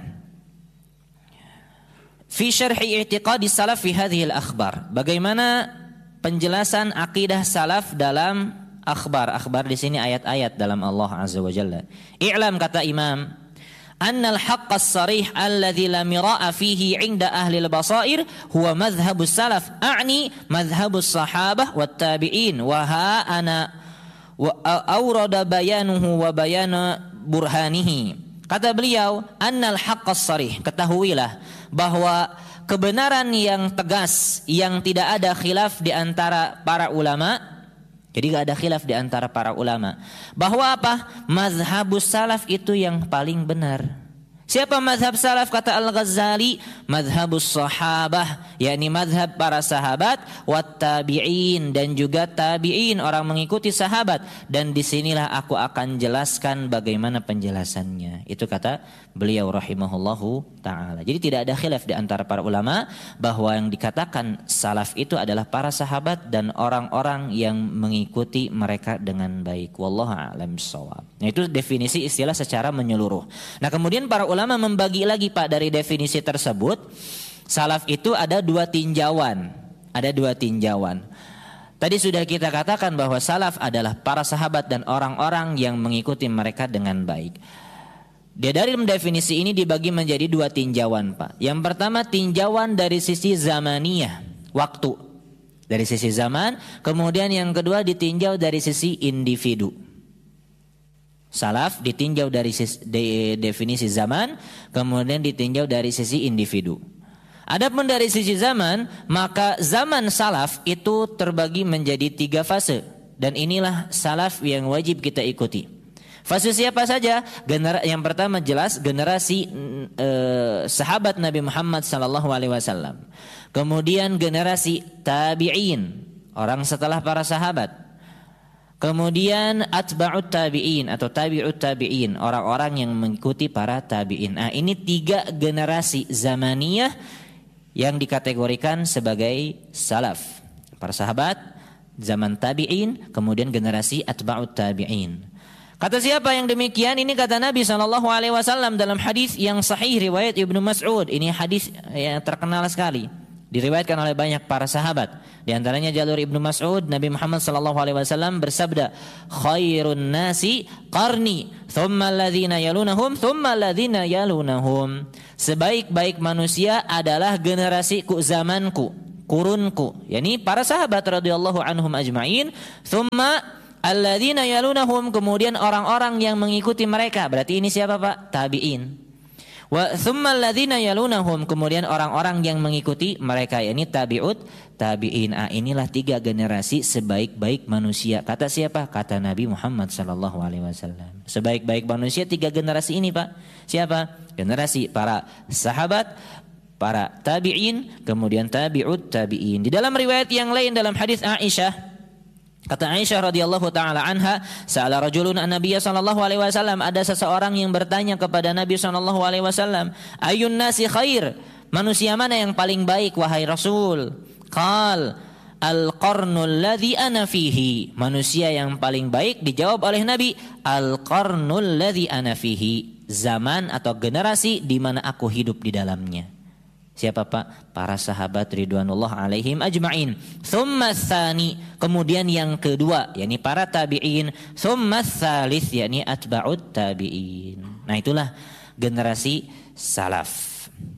fi syarhi i'tiqadi salaf fi hadhihi al-akhbar, bagaimana penjelasan akidah salaf dalam akhbar. Akhbar di sini ayat-ayat dalam Allah Azza wa Jalla. I'lam, kata Imam, annal haqqas sarih alladhi la mira'a fihi 'inda ahli al-basair huwa madhhabus salaf, a'ni madhhabus sahabah wat tabi'in, wa ha ana wa awrada bayanuhu wa bayana burhanihi. Kata beliau, annal haqqas sarih, ketahuilah bahwa kebenaran yang tegas, yang tidak ada khilaf di antara para ulama. Jadi gak ada khilaf di antara para ulama, bahwa apa? Mazhabus salaf itu yang paling benar. Siapa mazhab salaf? Kata Al-Ghazali, mazhabus sahabah, yakni mazhab para sahabat, wat tabi'in, dan juga tabi'in, orang mengikuti sahabat. Dan disinilah aku akan jelaskan bagaimana penjelasannya. Itu kata beliau rahimahullahu ta'ala. Jadi tidak ada khilaf di antara para ulama bahwa yang dikatakan salaf itu adalah para sahabat dan orang-orang yang mengikuti mereka dengan baik. Wallahu a'lam bissawab. Nah, itu definisi istilah secara menyeluruh. Nah, kemudian para ulama Ulama membagi lagi, Pak, dari definisi tersebut. Salaf itu ada dua tinjauan. Ada dua tinjauan. Tadi sudah kita katakan bahwa salaf adalah para sahabat dan orang-orang yang mengikuti mereka dengan baik. Dia dari definisi ini dibagi menjadi dua tinjauan, Pak. Yang pertama tinjauan dari sisi zamaniyah, waktu. Dari sisi zaman. Kemudian yang kedua ditinjau dari sisi individu. Salaf ditinjau dari sisi, de, definisi zaman, kemudian ditinjau dari sisi individu. Adapun dari sisi zaman, maka zaman salaf itu terbagi menjadi tiga fase, dan inilah salaf yang wajib kita ikuti. Fase siapa saja? Genera- yang pertama jelas generasi eh, sahabat Nabi Muhammad sallallahu alaihi wasallam. Kemudian generasi tabi'in, orang setelah para sahabat. Kemudian atba'ut tabi'in atau tabi'ut tabi'in, orang-orang yang mengikuti para tabi'in. Nah, ini tiga generasi zamaniyah yang dikategorikan sebagai salaf. Para sahabat, zaman tabi'in, kemudian generasi atba'ut tabi'in. Kata siapa yang demikian? Ini kata Nabi shallallahu alaihi wasallam dalam hadis yang sahih riwayat Ibnu Mas'ud. Ini hadis yang terkenal sekali, diriwayatkan oleh banyak para sahabat. Di antaranya jalur Ibnu Mas'ud, Nabi Muhammad sallallahu alaihi wasallam bersabda, "Khairun nasi qarni, thumma alladhina yalunahum, thumma alladhina yalunahum." Sebaik-baik manusia adalah generasiku, zamanku, kurunku, yakni para sahabat radhiyallahu anhum ajma'in, thumma alladzina yalunahum, kemudian orang-orang yang mengikuti mereka. Berarti ini siapa, Pak? Tabi'in. Wa thumma alladzina yalunahum, kemudian orang-orang yang mengikuti mereka, yakni tabi'ut tabi'in. Ah, inilah tiga generasi sebaik-baik manusia. Kata siapa? Kata Nabi Muhammad sallallahu alaihi wasallam. Sebaik-baik manusia tiga generasi ini, Pak. Siapa? Generasi para sahabat, para tabi'in, kemudian tabi'ut tabi'in. Di dalam riwayat yang lain dalam hadis Aisyah, kata Aisyah radhiyallahu taala anha, sa'ala rajulun an-nabiy sallallahu alaihi wasallam, ada seseorang yang bertanya kepada Nabi sallallahu alaihi wasallam, ayyun nasi khair? Manusia mana yang paling baik wahai Rasul? Qal al-qarnul ladzi ana fihi. Manusia yang paling baik, dijawab oleh Nabi, al-qarnul ladzi ana fihi, zaman atau generasi di mana aku hidup di dalamnya. Siapa, Pak? Para sahabat ridwanullah alaihim ajma'in. Thumma tsani, kemudian yang kedua, yakni para tabi'in. Thumma tsalits, yakni atba'ut tabi'in. Nah, itulah generasi salaf.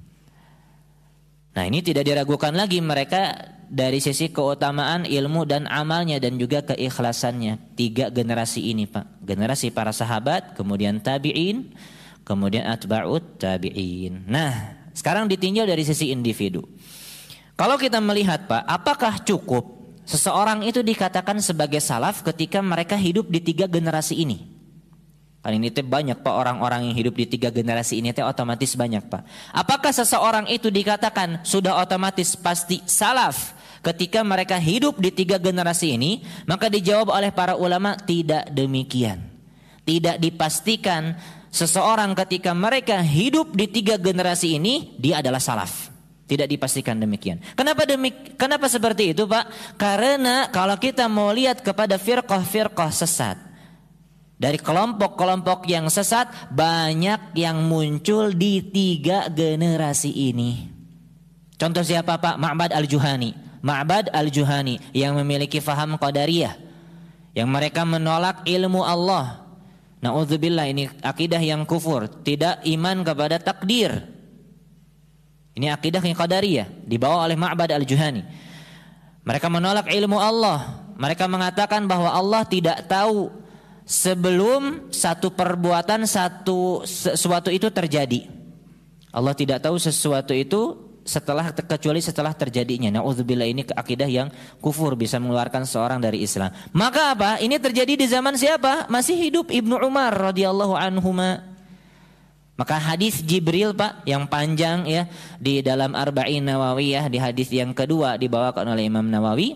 Nah, ini tidak diragukan lagi mereka dari sisi keutamaan ilmu dan amalnya dan juga keikhlasannya. Tiga generasi ini, Pak. Generasi para sahabat, kemudian tabi'in, kemudian atba'ut tabi'in. Nah, sekarang ditinjau dari sisi individu. Kalau kita melihat, Pak, apakah cukup seseorang itu dikatakan sebagai salaf ketika mereka hidup di tiga generasi ini? Kan ini teh banyak, Pak, orang-orang yang hidup di tiga generasi ini teh otomatis banyak, Pak. Apakah seseorang itu dikatakan sudah otomatis pasti salaf ketika mereka hidup di tiga generasi ini? Maka dijawab oleh para ulama, tidak demikian. Tidak dipastikan seseorang ketika mereka hidup di tiga generasi ini dia adalah salaf. Tidak dipastikan demikian. Kenapa demik? Kenapa seperti itu, Pak? Karena kalau kita mau lihat kepada firqah-firqah sesat, dari kelompok-kelompok yang sesat, banyak yang muncul di tiga generasi ini. Contoh siapa, Pak? Ma'bad al-Juhani. Ma'bad al-Juhani yang memiliki faham qadariyah, yang mereka menolak ilmu Allah. Na'udzubillah, ini akidah yang kufur, tidak iman kepada takdir. Ini akidah yang qadariyah dibawa oleh Ma'bad al-Juhani. Mereka menolak ilmu Allah. Mereka mengatakan bahwa Allah tidak tahu sebelum satu perbuatan, satu sesuatu itu terjadi. Allah tidak tahu sesuatu itu setelah, kecuali setelah terjadinya. Na'udzubillah, ini akidah yang kufur, bisa mengeluarkan seorang dari Islam. Maka apa? Ini terjadi di zaman siapa? Masih hidup Ibnu Umar radhiyallahu anhuma. Maka hadis Jibril, Pak, yang panjang ya di dalam Arba'in Nawawiyah, di hadis yang kedua dibawakan oleh Imam Nawawi,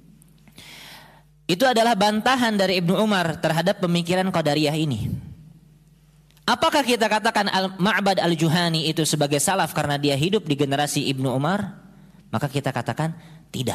itu adalah bantahan dari Ibnu Umar terhadap pemikiran qadariyah ini. Apakah kita katakan Al-Ma'bad al-Juhani itu sebagai salaf karena dia hidup di generasi Ibnu Umar? Maka kita katakan tidak.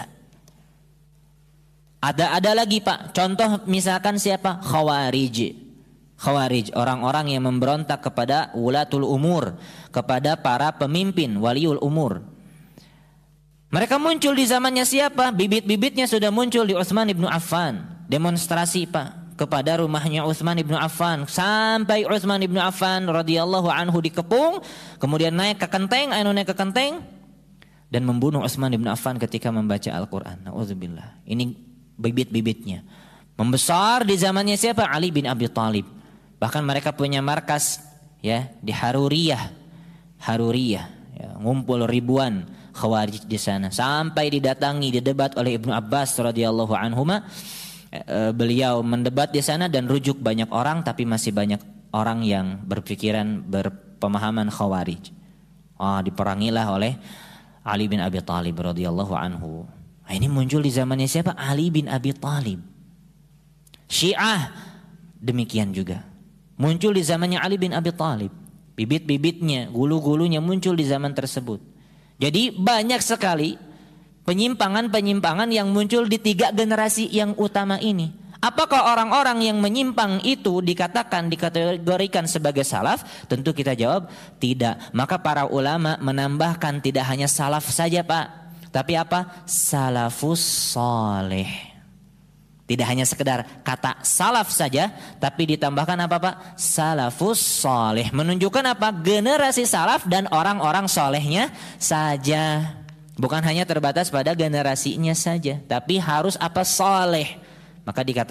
Ada ada lagi, Pak. Contoh misalkan siapa? Khawarij. Khawarij, orang-orang yang memberontak kepada wulatul umur, kepada para pemimpin waliul umur. Mereka muncul di zamannya siapa? Bibit-bibitnya sudah muncul di Utsman ibnu Affan. Demonstrasi, Pak, kepada rumahnya Utsman ibnu Affan, sampai Utsman ibnu Affan radhiyallahu anhu dikepung, kemudian naik ke kenteng, anu naik ke kenteng dan membunuh Utsman ibnu Affan ketika membaca Al-Qur'an. Nauzubillah. Ini bibit-bibitnya. Membesar di zamannya siapa? Ali bin Abi Thalib. Bahkan mereka punya markas ya di Haruriyah. Haruriyah, ya, ngumpul ribuan Khawarij di sana, sampai didatangi, didebat oleh Ibnu Abbas radhiyallahu anhuma. E, beliau mendebat di sana dan rujuk banyak orang, tapi masih banyak orang yang berpikiran berpemahaman Khawarij. Oh, diperangilah oleh Ali bin Abi Thalib radhiyallahu anhu. Nah, ini muncul di zamannya siapa? Ali bin Abi Thalib. Syiah demikian juga muncul di zamannya Ali bin Abi Thalib. Bibit-bibitnya, gulu-gulunya muncul di zaman tersebut. Jadi banyak sekali penyimpangan-penyimpangan yang muncul di tiga generasi yang utama ini. Apakah orang-orang yang menyimpang itu dikatakan, dikategorikan sebagai salaf? Tentu kita jawab tidak. Maka para ulama menambahkan tidak hanya salaf saja Pak, tapi apa? Salafus soleh. Tidak hanya sekedar kata salaf saja, tapi ditambahkan apa Pak? Salafus soleh. Menunjukkan apa? Generasi salaf dan orang-orang solehnya saja. Bukan hanya terbatas pada generasinya saja, tapi harus apa? Soleh. Maka dikatakan